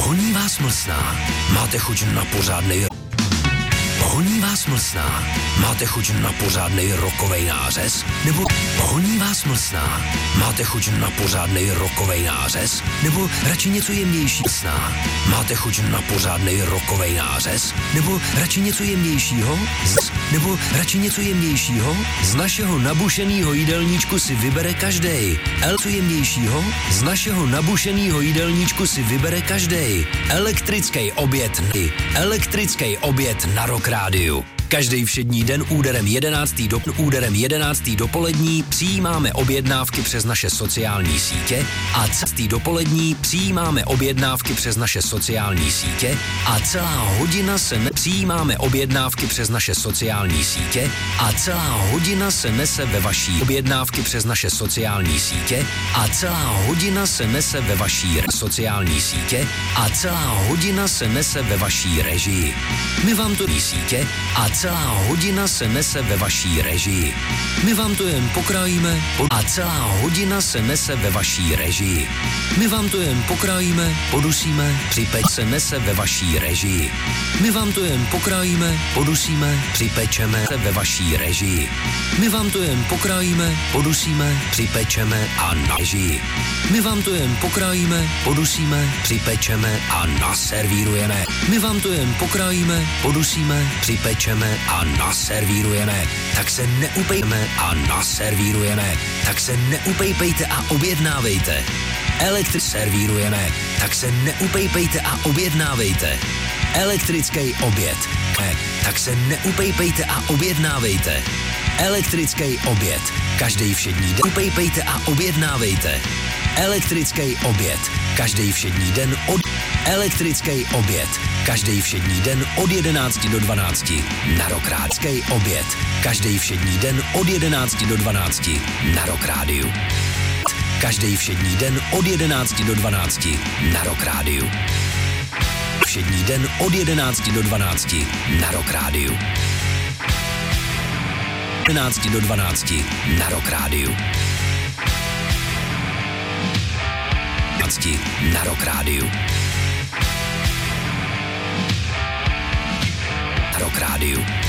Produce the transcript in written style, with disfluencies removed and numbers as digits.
Honí vás mlsná? Máte chuť na pořádnej... Honí vás mlsná? Máte chuť na pořádnej rokovej nářez? Nebo honí vás mlsná? Máte chuť na pořádnej rokovej nářez? Nebo radši něco jemnější mlsná? Máte chuť na pořádnej rokovej nářez? Nebo radši něco jemnějšího? Nebo radši něco jemnějšího? Z našeho nabušenýho jídelníčku si vybere každej. Co jemnějšího? Z našeho nabušenýho jídelníčku si vybere každej. Elektrický oběd. Elektrický oběd na Rock Rádiu. Každý všední den úderem 11. dopolední přijímáme objednávky přes naše sociální sítě a dopolední přijímáme objednávky přes naše sociální sítě a celá hodina se přijímáme objednávky přes naše sociální sítě a celá hodina se nese ve vaší objednávky přes naše sociální sítě a celá hodina se nese ve vaší sociální sítě a celá hodina se nese ve vaší režii. My vám to sítě a celá hodina se nese ve vaší režii. My vám to jen pokrájíme a celá hodina se nese ve vaší režii. My vám to jen pokrájíme, podusíme, připeč se nese ve vaší režii. My vám to jen pokrájíme, podusíme, připečeme ve vaší režii. My vám to jen pokrájíme, podusíme, připečeme a na režii. My vám to jen pokrájíme, podusíme, připečeme a naservírujeme. My vám to jen pokrájíme, podusíme, připečeme a naservírujeme. Tak se neupejme a naservírujeme. Tak se neupejpejte a objednávejte. Servírujeme. Tak se neupejpejte a objednávejte. Elektrický oběd. Tak se neupejpejte a objednávejte. Elektrický oběd. Každý všední den upejpejte a objednávejte. Elektrický oběd. Každý všední den od... Elektrický oběd. Každý všední den od 11 do 12 na Rock Rádiu. Oběd. Každý všední den od 11 do 12 na Rock Rádiu. Každý všední den od 11 do 12 na Rock Rádiu. Všední den od 11 do 12 na Rock Rádiu. 11 do 12 na Rock Rádiu. Na Rock Rádiu. Rock Rádiu.